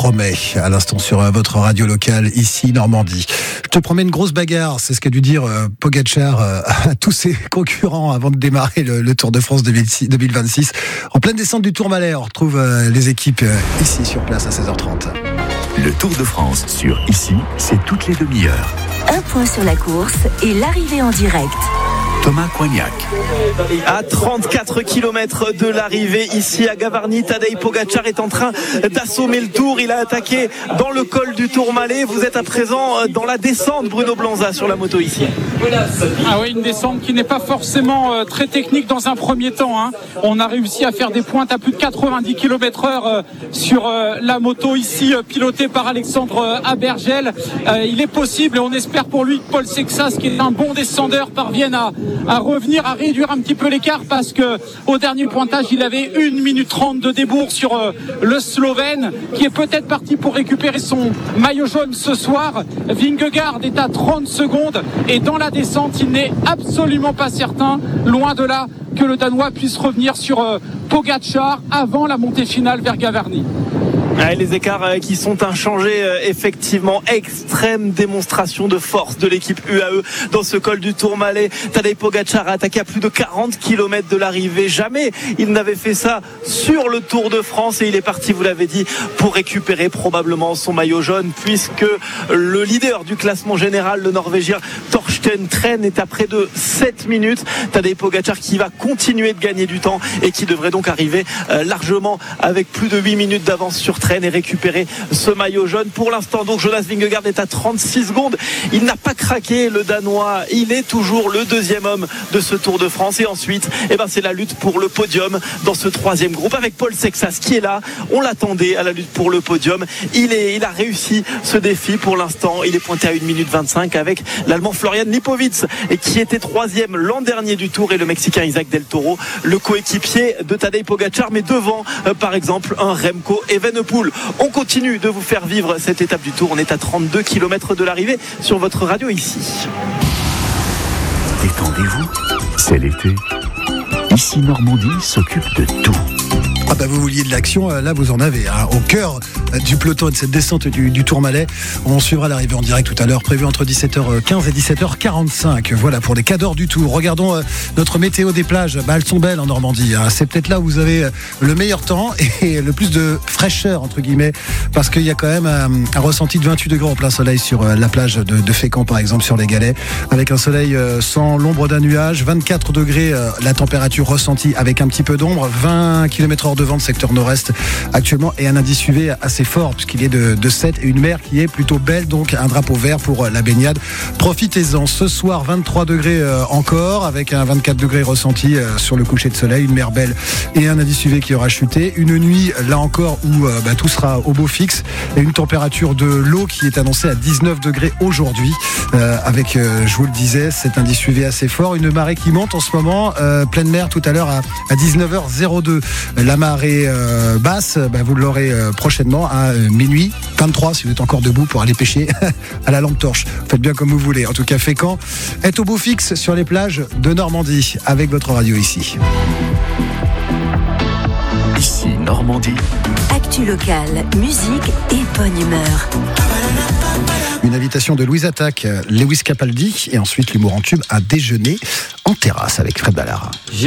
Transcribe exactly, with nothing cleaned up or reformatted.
promet à l'instant sur votre radio locale ici Normandie. Je te promets une grosse bagarre, c'est ce qu'a dû dire euh, Pogačar euh, à tous ses concurrents avant de démarrer le, le Tour de France deux mille vingt-six. En pleine descente du Tourmalet, on retrouve euh, les équipes euh, ici sur place à seize heures trente. Le Tour de France sur Ici, c'est toutes les demi-heures. Un point sur la course et l'arrivée en direct. Thomas Coignac. À trente-quatre kilomètres de l'arrivée ici à Gavarnie, Tadej Pogačar est en train d'assommer le Tour. Il a attaqué dans le col du Tourmalet. Vous êtes à présent dans la descente, Bruno Blanza, sur la moto ici. Ah oui, une descente qui n'est pas forcément euh, très technique dans un premier temps. Hein. On a réussi à faire des pointes à plus de quatre-vingt-dix kilomètres heure euh, sur euh, la moto ici, euh, pilotée par Alexandre euh, Abergel. Euh, il est possible, et on espère pour lui que Paul Sexas, qui est un bon descendeur, parvienne à à revenir, à réduire un petit peu l'écart, parce que au dernier pointage il avait une minute trente de débours sur euh, le Slovène, qui est peut-être parti pour récupérer son maillot jaune ce soir. Vingegaard est à trente secondes et dans la descente il n'est absolument pas certain, loin de là, que le Danois puisse revenir sur euh, Pogačar avant la montée finale vers Gavarnie. Ouais, les écarts euh, qui sont inchangés, euh, effectivement, extrême démonstration de force de l'équipe U A E dans ce col du Tourmalet. Tadej Pogačar a attaqué à plus de quarante kilomètres de l'arrivée. Jamais il n'avait fait ça sur le Tour de France, et il est parti, vous l'avez dit, pour récupérer probablement son maillot jaune, puisque le leader du classement général, le Norvégien Torsten Tren, est à près de sept minutes. Tadej Pogačar qui va continuer de gagner du temps et qui devrait donc arriver euh, largement avec plus de huit minutes d'avance sur Tren et récupérer ce maillot jaune. Pour l'instant, donc, Jonas Vingegaard est à trente-six secondes. Il n'a pas craqué, le Danois. Il est toujours le deuxième homme de ce Tour de France. Et ensuite, eh ben, c'est la lutte pour le podium dans ce troisième groupe avec Paul Sexas qui est là. On l'attendait à la lutte pour le podium. Il est, il a réussi ce défi pour l'instant. Il est pointé à une minute vingt-cinq avec l'Allemand Florian Lipowitz, et qui était troisième l'an dernier du Tour, et le Mexicain Isaac Del Toro, le coéquipier de Tadej Pogačar, mais devant, euh, par exemple, un Remco Evenepoel. On continue de vous faire vivre cette étape du Tour. On est à trente-deux kilomètres de l'arrivée sur votre radio ici. Détendez-vous, c'est l'été. Ici Normandie s'occupe de tout. Ah bah vous vouliez de l'action, là vous en avez, hein. Au cœur du peloton de cette descente du, du Tourmalet. On suivra l'arrivée en direct tout à l'heure, prévue entre dix-sept heures quinze et dix-sept heures quarante-cinq. Voilà pour les cadors du Tour. Regardons euh, notre météo des plages. Bah, elles sont belles en Normandie, hein. C'est peut-être là où vous avez le meilleur temps et le plus de fraîcheur entre guillemets, parce qu'il y a quand même un, un ressenti de vingt-huit degrés en plein soleil sur euh, la plage de, de Fécamp par exemple, sur les Galets, avec un soleil euh, sans l'ombre d'un nuage. vingt-quatre degrés euh, la température ressentie avec un petit peu d'ombre. vingt kilomètres heure de vent de secteur nord-est actuellement, et un indice U V assez fort puisqu'il est de, de sept, et une mer qui est plutôt belle, donc un drapeau vert pour la baignade. Profitez-en. Ce soir vingt-trois degrés euh, encore, avec un vingt-quatre degrés ressenti euh, sur le coucher de soleil, une mer belle et un indice U V qui aura chuté. Une nuit là encore où euh, bah, tout sera au beau fixe, et une température de l'eau qui est annoncée à dix-neuf degrés aujourd'hui, euh, avec euh, je vous le disais, cet indice U V assez fort. Une marée qui monte en ce moment, euh, pleine mer tout à l'heure à, à dix-neuf heures deux. La marée euh, basse, bah, vous l'aurez euh, prochainement à euh, minuit vingt-trois, si vous êtes encore debout pour aller pêcher à la lampe torche. Faites bien comme vous voulez. En tout cas, Fécamp est au beau fixe sur les plages de Normandie avec votre radio ici. Ici Normandie. Actu locale, musique et bonne humeur. Une invitation de Louise Attaque, Lewis Capaldi, et ensuite l'humour en tube à déjeuner en terrasse avec Fred Ballard.